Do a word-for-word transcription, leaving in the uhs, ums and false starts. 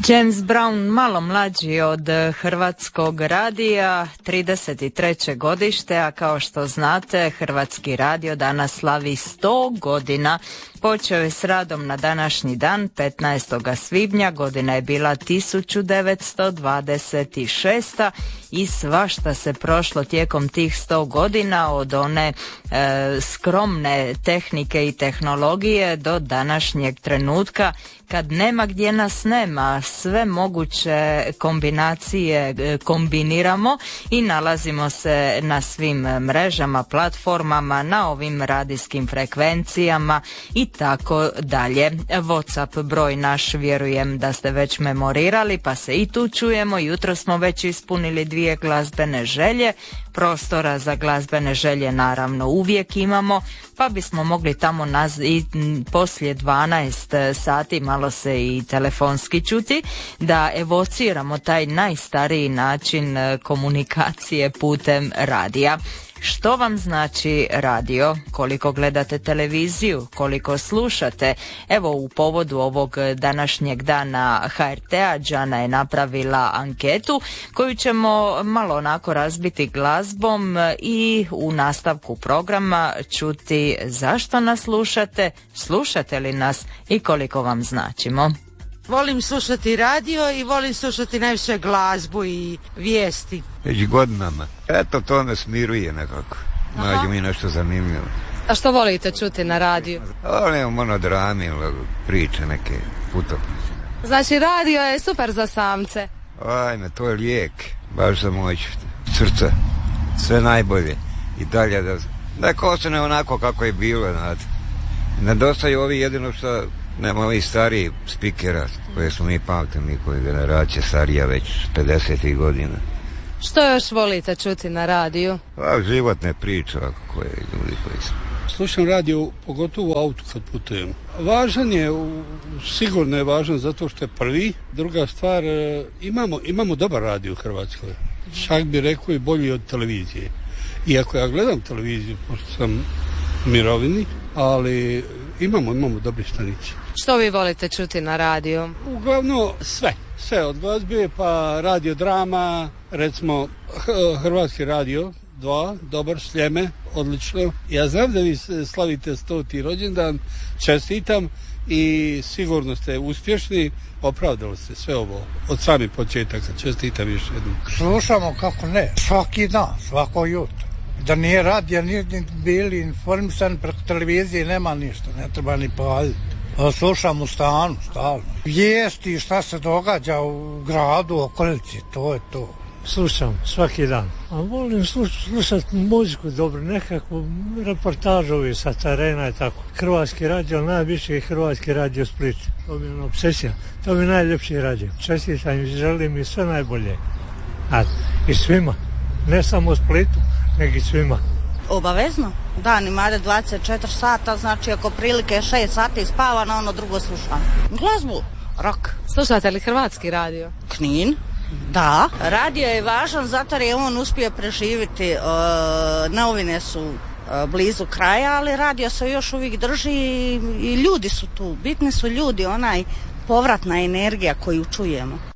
James Brown, malo mlađi od Hrvatskog radija, trideset treće godište, a kao što znate, Hrvatski radio danas slavi sto godina. Počeo je s radom na današnji dan, petnaestog svibnja, godina je bila tisuću devetsto dvadeset šesta i svašta se prošlo tijekom tih sto godina, od one e, skromne tehnike i tehnologije do današnjeg trenutka kad nema gdje nas nema, sve moguće kombinacije kombiniramo i nalazimo se na svim mrežama, platformama, na ovim radijskim frekvencijama i tako dalje. WhatsApp broj naš vjerujem da ste već memorirali, pa se i tu čujemo. Jutro smo već ispunili dvije glazbene želje, prostora za glazbene želje naravno uvijek imamo, pa bismo mogli tamo naz- i poslije dvanaest sati malo se i telefonski čuti, da evociramo taj najstariji način komunikacije putem radija. Što vam znači radio? Koliko gledate televiziju? Koliko slušate? Evo, u povodu ovog današnjeg dana ha er te-a Đana je napravila anketu koju ćemo malo onako razbiti glazbom i u nastavku programa čuti zašto nas slušate, slušate li nas i koliko vam značimo. Volim slušati radio i volim slušati najviše glazbu i vijesti. Već godinama. Eto, to me smiruje nekako. Nađe mi nešto zanimljivo. A što volite čuti na radiju? Volim monodrami, priče neke, putopise. Znači, radio je super za samce. Ajme, to je lijek. Baš za moć srca. Sve najbolje. I dalje da... Neko ostane onako kako je bilo, znate. Nedostaju ovi jedino što... Nema ovih stariji spikera koje smo mi pamtili, mi koji generacije starija već pedesetih godina. Što još volite čuti na radiju? Pa, životne priče koje ljudi koji su. Slušam radio pogotovo u autu kad putujem. Važan je, sigurno je važan zato što je prvi. Druga stvar, imamo, imamo dobar radio u Hrvatskoj. Čak bi rekao i bolji od televizije. Iako ja gledam televiziju, pošto sam u mirovini, ali imamo, imamo dobre stanice. Što vi volite čuti na radiju? Uglavnom sve. Sve od glazbe pa radio drama, recimo Hrvatski radio dva, dobar, Sljeme, odlično. Ja znam da vi slavite stoti rođendan, čestitam i sigurno ste uspješni, opravdali ste sve ovo od samih početaka, čestitam još jednom. Slušamo, kako ne, svaki dan, svako jutro. Da nije radija, nije bili informisani preko televizije, nema ništa, ne treba ni paljiti. Slušam u stanu, stalno. Vijesti, šta se događa u gradu, okolici, to je to. Slušam svaki dan. A volim sluš, slušati muziku dobro, nekakvu reportažovi sa terena i tako. Hrvatski radio, najviše je Hrvatski radio Split. To mi je obsesija, to mi je najljepši radio. Čestitam i želim i sve najbolje. A, i svima, ne samo u Splitu, nego i svima. Obavezno. Dan ima dvadeset četiri sata, znači ako prilike šest sati spava, na ono drugo slušam. Glazbu, rock. Slušate li Hrvatski radio? Knin, da. Radio je važan zato jer je on uspio preživjeti. E, novine su e, blizu kraja, ali radio se još uvijek drži i, i ljudi su tu. Bitni su ljudi, onaj povratna energija koju čujemo.